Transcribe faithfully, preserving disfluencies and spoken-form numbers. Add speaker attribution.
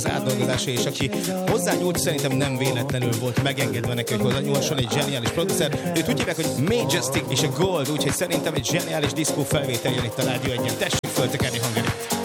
Speaker 1: az átdolgozása, és aki hozzányúlt, szerintem nem véletlenül volt megengedve neki, hogy hozzányúlson, egy zseniális producer. Őt úgy hívják, hogy Majestic és a Gold, úgyhogy szerintem egy zseniális diszkó felvétel jön itt a Rádió Egyen. Tessék föltekerni hangerőt!